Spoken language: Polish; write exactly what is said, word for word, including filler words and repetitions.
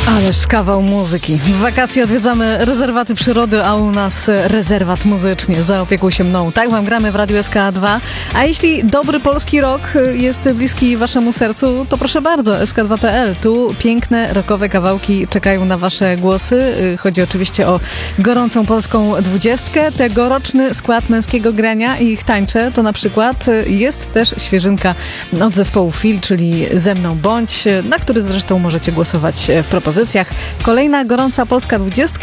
Ależ kawał muzyki. W wakacje odwiedzamy rezerwaty przyrody, a u nas rezerwat muzycznie. Zaopiekuj się mną. Tak wam gramy w Radiu S K dwa. A jeśli dobry polski rock jest bliski waszemu sercu, to proszę bardzo, S K dwa kropka P L. Tu piękne rockowe kawałki czekają na wasze głosy. Chodzi oczywiście o gorącą polską dwudziestkę. Tegoroczny skład męskiego grania i ich tańcze to na przykład jest też świeżynka od zespołu Fil, czyli Ze mną bądź, na który zresztą możecie głosować w propozycjach. Kolejna gorąca polska dwudziestka